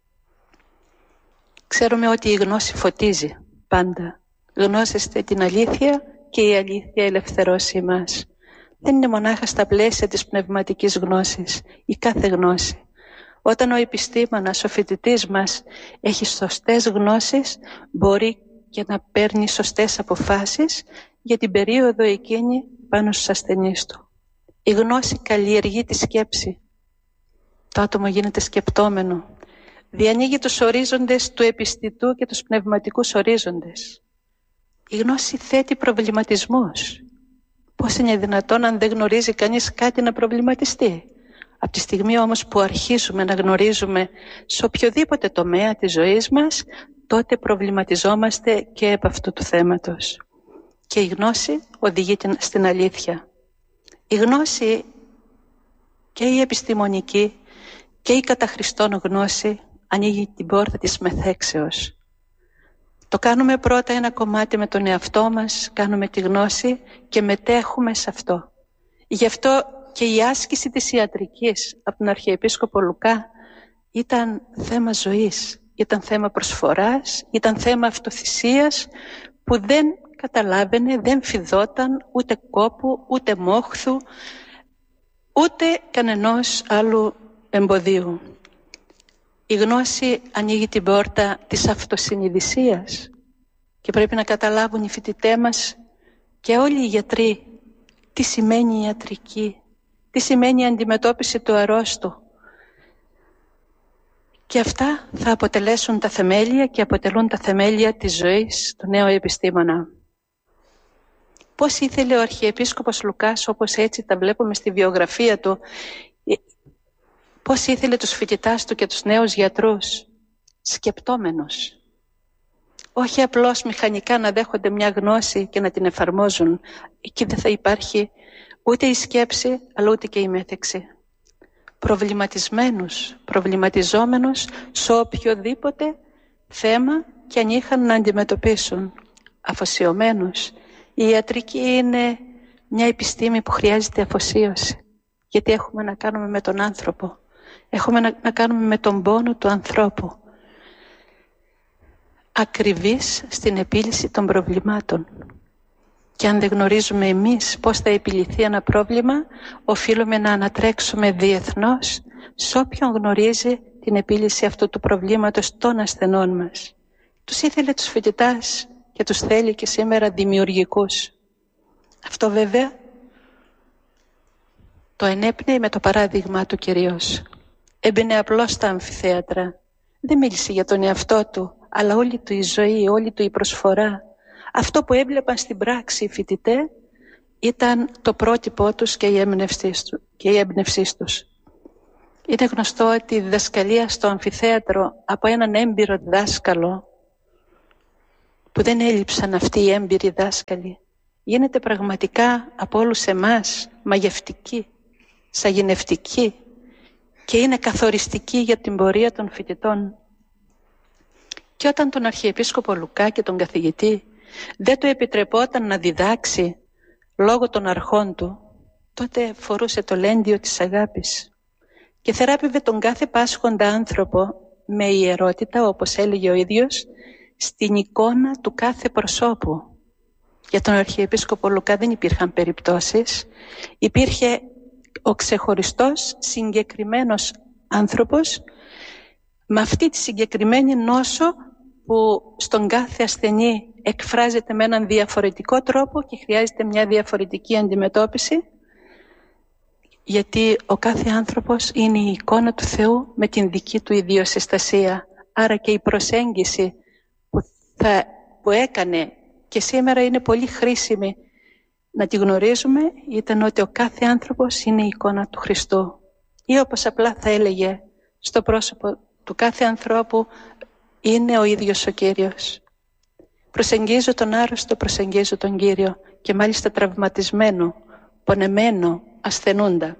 S3: Ξέρουμε ότι η γνώση φωτίζει πάντα. Γνώσεστε την αλήθεια και η αλήθεια ελευθερώσει εμάς. Δεν είναι μονάχα στα πλαίσια της πνευματικής γνώσης, η κάθε γνώση. Όταν ο επιστήμονας, ο φοιτητής μας έχει σωστές γνώσεις, μπορεί και να παίρνει σωστές αποφάσεις για την περίοδο εκείνη πάνω στους ασθενείς του. Η γνώση καλλιεργεί τη σκέψη. Το άτομο γίνεται σκεπτόμενο. Διανοίγει τους ορίζοντες του επιστητού και τους πνευματικούς ορίζοντες. Η γνώση θέτει προβληματισμούς. Πώς είναι δυνατόν αν δεν γνωρίζει κανείς κάτι να προβληματιστεί? Από τη στιγμή όμως που αρχίζουμε να γνωρίζουμε σε οποιοδήποτε τομέα της ζωής μας, τότε προβληματιζόμαστε και επ' αυτού του θέματος. Και η γνώση οδηγεί στην αλήθεια. Η γνώση και η επιστημονική και η κατά Χριστόν γνώση ανοίγει την πόρτα της μεθέξεως. Το κάνουμε πρώτα ένα κομμάτι με τον εαυτό μας, κάνουμε τη γνώση και μετέχουμε σε αυτό. Γι' αυτό και η άσκηση της ιατρικής από τον Αρχιεπίσκοπο Λουκά ήταν θέμα ζωής, ήταν θέμα προσφοράς, ήταν θέμα αυτοθυσίας που δεν καταλάβαινε, δεν φιδόταν ούτε κόπου, ούτε μόχθου, ούτε κανενός άλλου εμποδίου. Η γνώση ανοίγει την πόρτα της αυτοσυνειδησίας και πρέπει να καταλάβουν οι φοιτητές μας και όλοι οι γιατροί τι σημαίνει ιατρική, τι σημαίνει η αντιμετώπιση του αρρώστου. Και αυτά θα αποτελέσουν τα θεμέλια και αποτελούν τα θεμέλια της ζωής του νέου επιστήμονα. Πώς ήθελε ο Αρχιεπίσκοπος Λουκάς, όπως έτσι τα βλέπουμε στη βιογραφία του, πώς ήθελε τους φοιτητάς του και τους νέους γιατρούς? Σκεπτόμενος. Όχι απλώς μηχανικά να δέχονται μια γνώση και να την εφαρμόζουν. Εκεί δεν θα υπάρχει ούτε η σκέψη, αλλά ούτε και η μέθεξη. Προβληματισμένους, προβληματιζόμενους σε οποιοδήποτε θέμα και αν είχαν να αντιμετωπίσουν. Αφοσιωμένους. Η ιατρική είναι μια επιστήμη που χρειάζεται αφοσίωση. Γιατί έχουμε να κάνουμε με τον άνθρωπο. Έχουμε να, να κάνουμε με τον πόνο του ανθρώπου. Ακριβής στην επίλυση των προβλημάτων. Και αν δεν γνωρίζουμε εμείς πώς θα επιλυθεί ένα πρόβλημα, οφείλουμε να ανατρέξουμε διεθνώς σε όποιον γνωρίζει την επίλυση αυτού του προβλήματος των ασθενών μας. Τους ήθελε τους φοιτητάς και τους θέλει και σήμερα δημιουργικούς. Αυτό βέβαια το ενέπνεε με το παράδειγμα του κυρίως. Έμπαινε απλώς στα αμφιθέατρα. Δεν μίλησε για τον εαυτό του, αλλά όλη του η ζωή, όλη του η προσφορά. Αυτό που έβλεπαν στην πράξη οι φοιτητές ήταν το πρότυπό τους και η έμπνευσή τους. Είναι γνωστό ότι η διδασκαλία στο αμφιθέατρο από έναν έμπειρο δάσκαλο, που δεν έλειψαν αυτοί οι έμπειροι δάσκαλοι, γίνεται πραγματικά από όλους εμάς μαγευτική, σαγηνευτική και είναι καθοριστική για την πορεία των φοιτητών. Και όταν τον Αρχιεπίσκοπο Λουκά και τον καθηγητή δεν του επιτρεπόταν να διδάξει λόγω των αρχών του, τότε φορούσε το λέντιο της αγάπης και θεράπευε τον κάθε πάσχοντα άνθρωπο με ιερότητα, όπως έλεγε ο ίδιος, στην εικόνα του κάθε προσώπου. Για τον Αρχιεπίσκοπο Λουκά δεν υπήρχαν περιπτώσεις, υπήρχε ο ξεχωριστός συγκεκριμένος άνθρωπος με αυτή τη συγκεκριμένη νόσο που στον κάθε ασθενή εκφράζεται με έναν διαφορετικό τρόπο και χρειάζεται μια διαφορετική αντιμετώπιση, γιατί ο κάθε άνθρωπος είναι η εικόνα του Θεού με την δική του ιδιοσυστασία. Άρα και η προσέγγιση που, θα, που έκανε και σήμερα είναι πολύ χρήσιμη να τη γνωρίζουμε, ήταν ότι ο κάθε άνθρωπος είναι η εικόνα του Χριστού. Ή όπως απλά θα έλεγε, στο πρόσωπο του κάθε ανθρώπου είναι ο ίδιος ο Κύριος. Προσεγγίζω τον άρρωστο, προσεγγίζω τον Κύριο και μάλιστα τραυματισμένο, πονεμένο, ασθενούντα.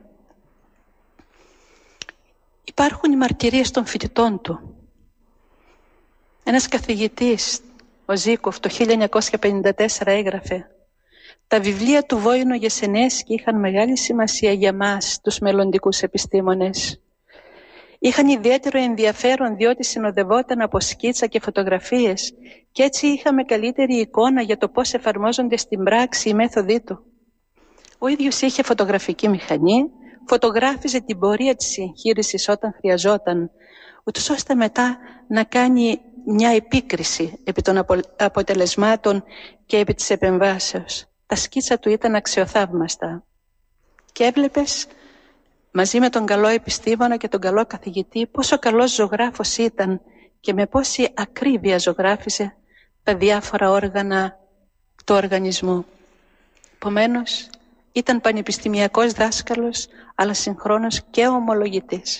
S3: Υπάρχουν οι μαρτυρίες των φοιτητών του. Ένας καθηγητής, ο Ζήκοφ, το χίλια εννιακόσια πενήντα τέσσερα έγραφε: «Τα βιβλία του Βόηνο Γεσενέσκη είχαν μεγάλη σημασία για μας, τους μελλοντικούς επιστήμονες. Είχαν ιδιαίτερο ενδιαφέρον διότι συνοδευόταν από σκίτσα και φωτογραφίες και έτσι είχαμε καλύτερη εικόνα για το πώς εφαρμόζονται στην πράξη οι μέθοδοι του. Ο ίδιος είχε φωτογραφική μηχανή, φωτογράφιζε την πορεία της εγχείρησης όταν χρειαζόταν, ούτως ώστε μετά να κάνει μια επίκριση επί των αποτελεσμάτων και επί της επεμβάσεως. Τα σκίτσα του ήταν αξιοθαύμαστα. Και έβλεπες μαζί με τον καλό επιστήμονα και τον καλό καθηγητή πόσο καλός ζωγράφος ήταν και με πόση ακρίβεια ζωγράφιζε τα διάφορα όργανα του οργανισμού. Επομένως, ήταν πανεπιστημιακός δάσκαλος, αλλά συγχρόνως και ομολογητής.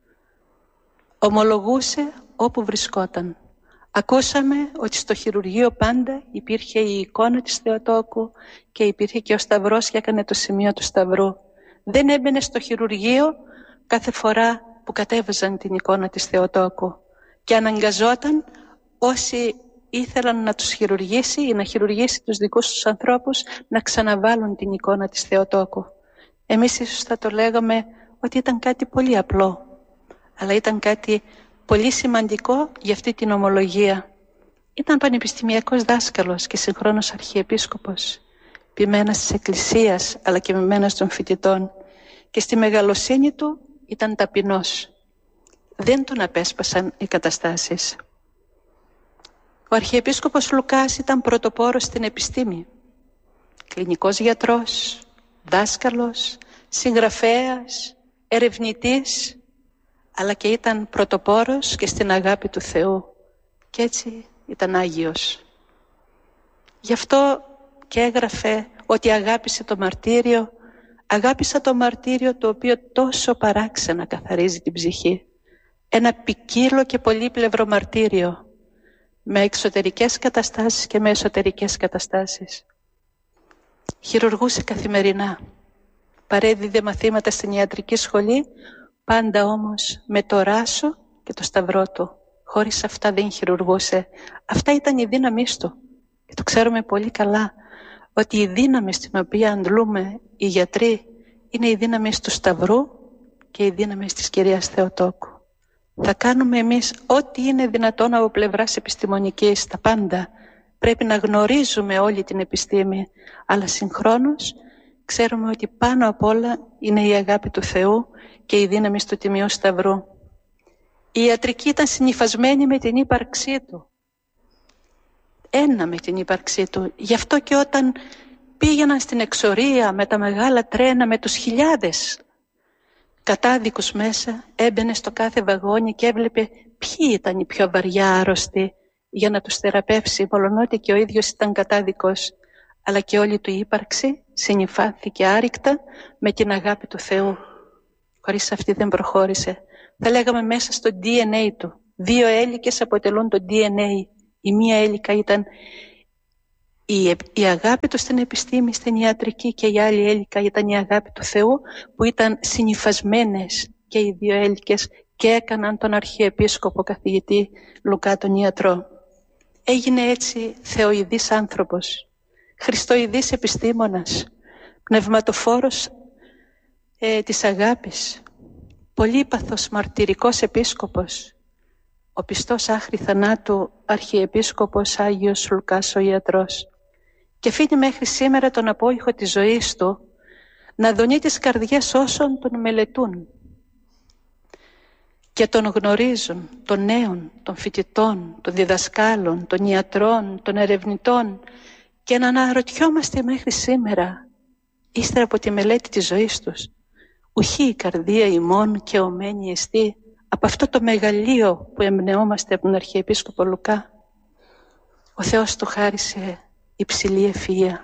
S3: Ομολογούσε όπου βρισκόταν. Ακούσαμε ότι στο χειρουργείο πάντα υπήρχε η εικόνα της Θεοτόκου και υπήρχε και ο Σταυρός και έκανε το σημείο του Σταυρού. Δεν έμπαινε στο χειρουργείο κάθε φορά που κατέβαζαν την εικόνα της Θεοτόκου και αναγκαζόταν όσοι ήθελαν να τους χειρουργήσει ή να χειρουργήσει τους δικούς τους ανθρώπους να ξαναβάλουν την εικόνα της Θεοτόκου. Εμείς ίσως θα το λέγαμε ότι ήταν κάτι πολύ απλό, αλλά ήταν κάτι πολύ σημαντικό για αυτή την ομολογία. Ήταν πανεπιστημιακός δάσκαλος και συγχρόνως αρχιεπίσκοπος, ποιμένας της Εκκλησίας αλλά και ποιμένας των φοιτητών, και στη μεγαλοσύνη του ήταν ταπεινός. Δεν τον απέσπασαν οι καταστάσεις. Ο Αρχιεπίσκοπος Λουκάς ήταν πρωτοπόρος στην επιστήμη. Κλινικός γιατρός, δάσκαλος, συγγραφέας, ερευνητής, αλλά και ήταν πρωτοπόρος και στην αγάπη του Θεού. Και έτσι ήταν Άγιος. Γι' αυτό και έγραφε ότι αγάπησε το μαρτύριο, αγάπησα το μαρτύριο το οποίο τόσο παράξενα καθαρίζει την ψυχή. Ένα ποικίλο και πολύπλευρο μαρτύριο, με εξωτερικές καταστάσεις και με εσωτερικές καταστάσεις. Χειρουργούσε καθημερινά, παρέδιδε μαθήματα στην ιατρική σχολή, πάντα όμως με το ράσο και το σταυρό του. Χωρίς αυτά δεν χειρουργούσε. Αυτά ήταν η δύναμή του. Και το ξέρουμε πολύ καλά ότι η δύναμη στην οποία αντλούμε οι γιατροί είναι η δύναμη του Σταυρού και η δύναμη της Κυρίας Θεοτόκου. Θα κάνουμε εμείς ό,τι είναι δυνατόν από πλευράς επιστημονικής, τα πάντα. Πρέπει να γνωρίζουμε όλη την επιστήμη, αλλά συγχρόνως ξέρουμε ότι πάνω απ' όλα είναι η αγάπη του Θεού και η δύναμη του Τιμίου Σταυρού. Η ιατρική ήταν συνυφασμένη με την ύπαρξή του. Ένα με την ύπαρξή του. Γι' αυτό και όταν πήγαιναν στην εξορία με τα μεγάλα τρένα, με τους χιλιάδες κατάδικους μέσα, έμπαινε στο κάθε βαγόνι και έβλεπε ποιοι ήταν οι πιο βαριά άρρωστοι για να τους θεραπεύσει, μολονότι και ο ίδιος ήταν κατάδικος, αλλά και όλη του η ύπαρξη συνυφάθηκε άρρηκτα με την αγάπη του Θεού. Χωρίς αυτή δεν προχώρησε. Θα λέγαμε μέσα στο ντι εν έι του. Δύο έλικες αποτελούν το ντι εν έι. Η μία έλικα ήταν η, η αγάπη του στην επιστήμη, στην ιατρική, και η άλλη έλικα ήταν η αγάπη του Θεού, που ήταν συνυφασμένες και οι δύο έλικες και έκαναν τον Αρχιεπίσκοπο καθηγητή Λουκά τον ιατρό. Έγινε έτσι θεοειδής άνθρωπος, χριστοειδής επιστήμονας, πνευματοφόρος ε, της αγάπης, πολύπαθος μαρτυρικός επίσκοπος, ο πιστός άχρη θανάτου Αρχιεπίσκοπος Άγιος Λουκάς ο ιατρός, και αφήνει μέχρι σήμερα τον απόϊχο της ζωής του να δονεί τις καρδιές όσων τον μελετούν και τον γνωρίζουν, των νέων, των φοιτητών, των διδασκάλων, των ιατρών, των ερευνητών, και να αναρωτιόμαστε μέχρι σήμερα, ύστερα από τη μελέτη της ζωής τους, ουχή η καρδία ημών και ομένη εστί από αυτό το μεγαλείο που εμπνεόμαστε από τον Αρχιεπίσκοπο Λουκά. Ο Θεός του χάρισε υψηλή ευφυΐα.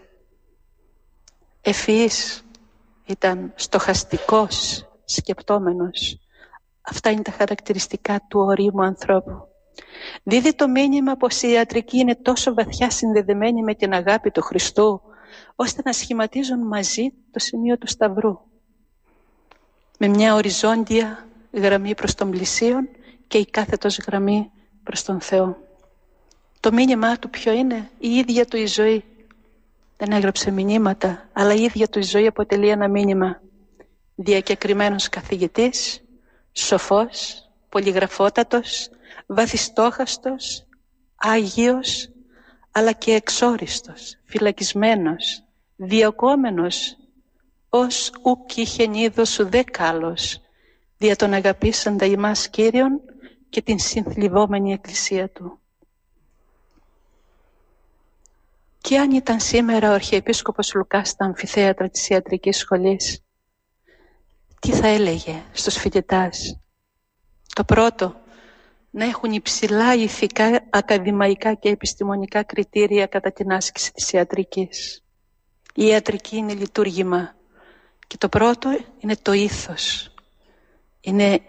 S3: Ευφυής ήταν, στοχαστικός, σκεπτόμενος. Αυτά είναι τα χαρακτηριστικά του ορίμου ανθρώπου. Δίδει το μήνυμα πως η ιατρική είναι τόσο βαθιά συνδεδεμένη με την αγάπη του Χριστού, ώστε να σχηματίζουν μαζί το σημείο του Σταυρού, με μια οριζόντια γραμμή προς τον πλησίον και η κάθετος γραμμή προς τον Θεό. Το μήνυμά του ποιο είναι? Η ίδια του η ζωή. Δεν έγραψε μηνύματα, αλλά η ίδια του η ζωή αποτελεί ένα μήνυμα. Διακεκριμένος καθηγητής, σοφός, πολυγραφότατος, βαθιστόχαστος, άγιος, αλλά και εξόριστος, φυλακισμένος, διωκόμενος, ως ουκ είχεν είδος ουδέ κάλος, δια τον αγαπήσαντα ημάς Κύριον και την συνθλιβόμενη εκκλησία του. Και αν ήταν σήμερα ο Αρχιεπίσκοπος Λουκάς στα αμφιθέατρα της ιατρικής σχολής, τι θα έλεγε στους φοιτητάς? Το πρώτο, να έχουν υψηλά ηθικά, ακαδημαϊκά και επιστημονικά κριτήρια κατά την άσκηση της ιατρικής. Η ιατρική είναι λειτουργήμα και το πρώτο είναι το ήθος. Είναι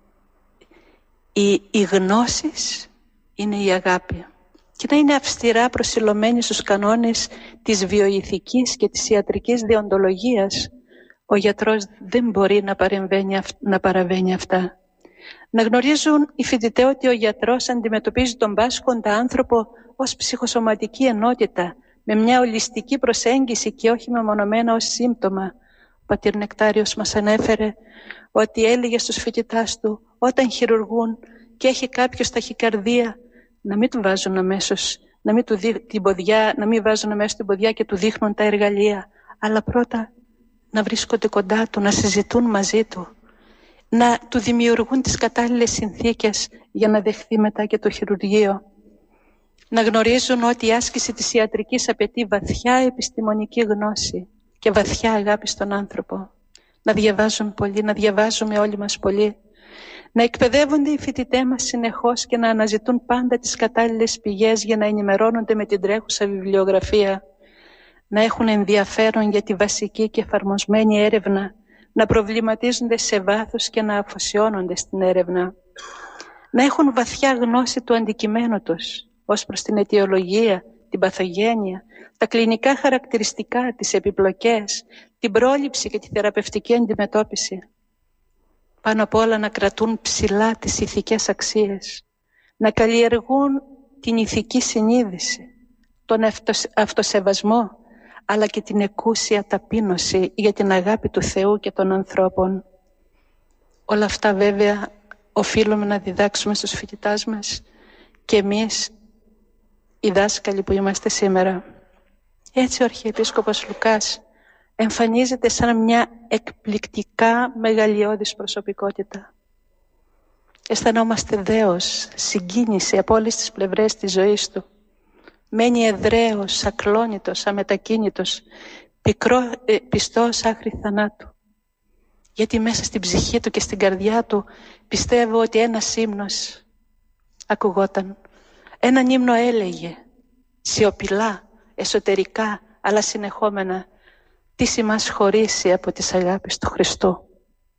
S3: οι, οι γνώσεις, είναι η αγάπη. Και να είναι αυστηρά προσιλωμένοι στους κανόνες της βιοειθικής και της ιατρικής δεοντολογίας. Ο γιατρός δεν μπορεί να, να παραβαίνει αυτά. Να γνωρίζουν οι φοιτητές ότι ο γιατρός αντιμετωπίζει τον πάσχοντα άνθρωπο ως ψυχοσωματική ενότητα, με μια ολιστική προσέγγιση και όχι μεμονωμένα ως σύμπτωμα. Ο πατήρ Νεκτάριος μας ανέφερε ότι έλεγε στους φοιτητάς του, όταν χειρουργούν και έχει κάποιος ταχυκαρδία, να μην του βάζουν αμέσως, να μην, του δει, την ποδιά, να μην βάζουν αμέσως την ποδιά και του δείχνουν τα εργαλεία, αλλά πρώτα να βρίσκονται κοντά του, να συζητούν μαζί του, να του δημιουργούν τις κατάλληλες συνθήκες για να δεχθεί μετά και το χειρουργείο. Να γνωρίζουν ότι η άσκηση της ιατρικής απαιτεί βαθιά επιστημονική γνώση και βαθιά αγάπη στον άνθρωπο. Να διαβάζουν πολύ, να διαβάζουμε όλοι μας πολύ. Να εκπαιδεύονται οι φοιτητές μας συνεχώς και να αναζητούν πάντα τις κατάλληλες πηγές για να ενημερώνονται με την τρέχουσα βιβλιογραφία. Να έχουν ενδιαφέρον για τη βασική και εφαρμοσμένη έρευνα, να προβληματίζονται σε βάθος και να αφοσιώνονται στην έρευνα. Να έχουν βαθιά γνώση του αντικειμένου τους, ως προς την αιτιολογία, την παθογένεια, τα κλινικά χαρακτηριστικά, τις επιπλοκές, την πρόληψη και τη θεραπευτική αντιμετώπιση. Πάνω απ' όλα να κρατούν ψηλά τις ηθικές αξίες, να καλλιεργούν την ηθική συνείδηση, τον αυτοσεβασμό, αλλά και την εκούσια ταπείνωση για την αγάπη του Θεού και των ανθρώπων. Όλα αυτά βέβαια οφείλουμε να διδάξουμε στους φοιτητάς μας και εμείς οι δάσκαλοι που είμαστε σήμερα. Έτσι ο Αρχιεπίσκοπος Λουκάς εμφανίζεται σαν μια εκπληκτικά μεγαλειώδης προσωπικότητα. Αισθανόμαστε δέος, συγκίνηση από όλες τις πλευρές της ζωής του. Μένει εδραίος, ακλόνητος, αμετακίνητος, πικρό, ε, πιστός άχρη θανάτου. Γιατί μέσα στην ψυχή του και στην καρδιά του πιστεύω ότι ένας ύμνος ακουγόταν. Έναν ύμνο έλεγε, σιωπηλά, εσωτερικά, αλλά συνεχόμενα, τι σημάς χωρίσει από τις αγάπης του Χριστού.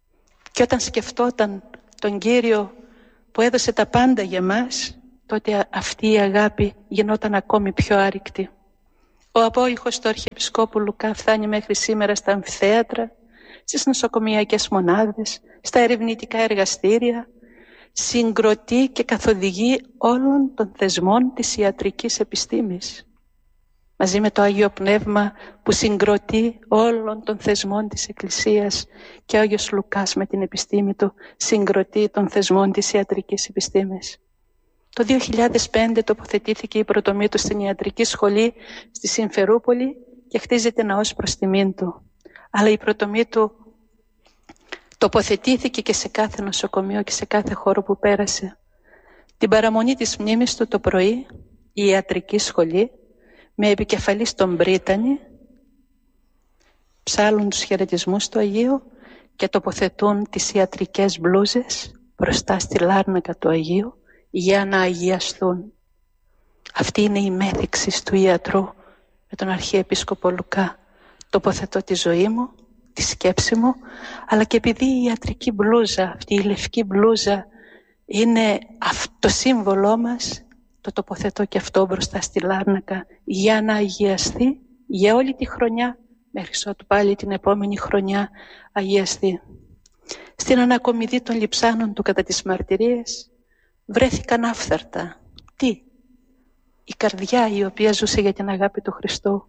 S3: Και όταν σκεφτόταν τον Κύριο που έδωσε τα πάντα για μας, τότε αυτή η αγάπη γινόταν ακόμη πιο άρρηκτη. Ο απόϊχος του Αρχιεπισκόπου Λουκά φτάνει μέχρι σήμερα στα αμφιθέατρα, στις νοσοκομιακές μονάδες, στα ερευνητικά εργαστήρια, συγκροτεί και καθοδηγεί όλων των θεσμών της ιατρικής επιστήμης. Μαζί με το Άγιο Πνεύμα που συγκροτεί όλων των θεσμών της Εκκλησίας, και ο Άγιος Λουκάς με την επιστήμη του συγκροτεί των θεσμών της ιατρικής επιστήμης. Το δύο χιλιάδες πέντε τοποθετήθηκε η πρωτομή του στην ιατρική σχολή στη Συμφερούπολη και χτίζεται ναός προς τιμήν του. Αλλά η πρωτομή του τοποθετήθηκε και σε κάθε νοσοκομείο και σε κάθε χώρο που πέρασε. Την παραμονή της μνήμης του το πρωί, η ιατρική σχολή, με επικεφαλής τον Μπρίτανη, ψάλλουν τους χαιρετισμούς του Αγίου και τοποθετούν τις ιατρικές μπλούζες μπροστά στη λάρνακα του Αγίου για να αγιαστούν. Αυτή είναι η μέθηξη του ιατρού με τον Αρχιεπίσκοπο Λουκά. Τοποθετώ τη ζωή μου, τη σκέψη μου, αλλά και επειδή η ιατρική μπλούζα, αυτή η λευκή μπλούζα είναι το σύμβολό μας, το τοποθετώ και αυτό μπροστά στη λάρνακα για να αγιαστεί για όλη τη χρονιά, μέχρι ότου πάλι την επόμενη χρονιά αγιαστεί. Στην ανακομιδή των λειψάνων του κατά τις μαρτυρίες βρέθηκαν άφθαρτα. Τι? Η καρδιά η οποία ζούσε για την αγάπη του Χριστού.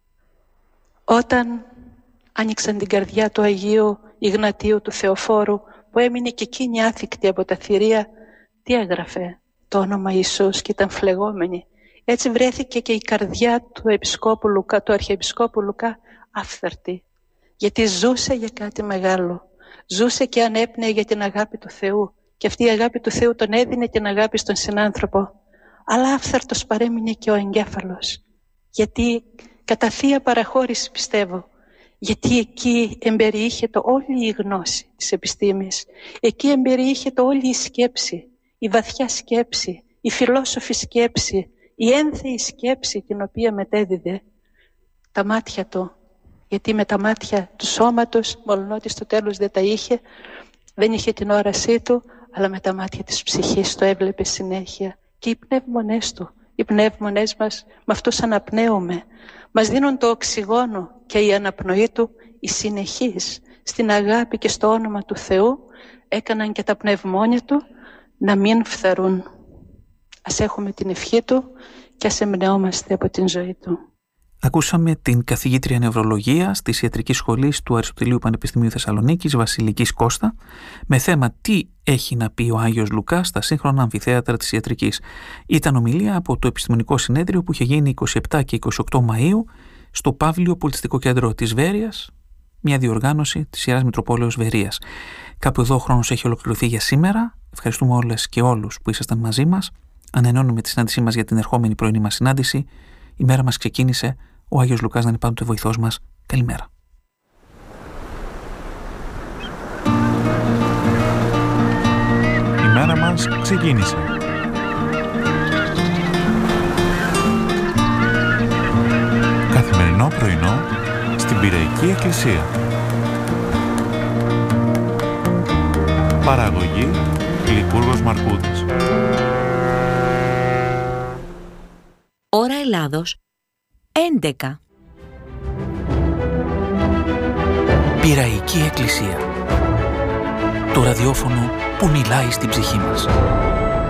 S3: Όταν άνοιξαν την καρδιά του Αγίου Ιγνατίου του Θεοφόρου, που έμεινε και εκείνη άθικτη από τα θηρία, τι έγραφε? Το όνομα Ιησούς, και ήταν φλεγόμενη. Έτσι βρέθηκε και η καρδιά του Επισκόπου Λουκά, του Αρχιεπισκόπου Λουκά, άφθαρτη. Γιατί ζούσε για κάτι μεγάλο. Ζούσε και ανέπνεε για την αγάπη του Θεού. Και αυτή η αγάπη του Θεού τον έδινε την αγάπη στον συνάνθρωπο. Αλλά άφθαρτος παρέμεινε και ο εγκέφαλος. Γιατί κατά θεία παραχώρηση, πιστεύω, γιατί εκεί εμπεριείχεται όλη η γνώση της επιστήμης. Εκεί εμπεριείχεται όλη η σκέψη, η βαθιά σκέψη, η φιλόσοφη σκέψη, η ένθεη σκέψη την οποία μετέδιδε τα μάτια του. Γιατί με τα μάτια του σώματος, μολονότι στο τέλος δεν τα είχε, δεν είχε την όρασή του, αλλά με τα μάτια της ψυχής το έβλεπε συνέχεια. Και οι πνεύμονές του, οι πνεύμονές μας, με αυτούς αναπνέουμε. Μας δίνουν το οξυγόνο και η αναπνοή του, η συνεχής, στην αγάπη και στο όνομα του Θεού, έκαναν και τα πνευμόνια του να μην φθαρούν. Ας έχουμε την ευχή του και ας εμπνεόμαστε από την ζωή του.
S2: Ακούσαμε την καθηγήτρια νευρολογίας της Ιατρικής Σχολής του Αριστοτελείου Πανεπιστημίου Θεσσαλονίκης, Βασιλική Κώστα, με θέμα «Τι έχει να πει ο Άγιος Λουκάς στα σύγχρονα αμφιθέατρα της ιατρικής». Ήταν ομιλία από το Επιστημονικό Συνέδριο που είχε γίνει είκοσι επτά και είκοσι οκτώ Μαΐου στο Παύλιο Πολιτιστικό Κέντρο της Βέρειας, μια διοργάνωση της Ιεράς Μητροπόλεως Βερίας. Κάπου εδώ ο χρόνος έχει ολοκληρωθεί για σήμερα. Ευχαριστούμε όλες και όλους που ήσασταν μαζί μας. Ανανεώνουμε τη συνάντησή μας για την ερχόμενη πρωινή μας συνάντηση. Η μέρα μας ξεκίνησε. Ο Άγιος Λουκάς να είναι πάντοτε βοηθός μας. Καλημέρα.
S4: Η μέρα μας ξεκίνησε. Καθημερινό πρωινό στην Πειραϊκή Εκκλησία. Παραγωγή Λικούργος Μαρκούτης.
S5: Ώρα Ελλάδος έντεκα.
S2: Πειραϊκή Εκκλησία. Το ραδιόφωνο που μιλάει στην ψυχή μας.